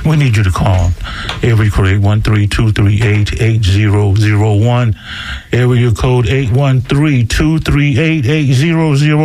We need you to call. Area code 813-238-8001. Area code 813-238-8001.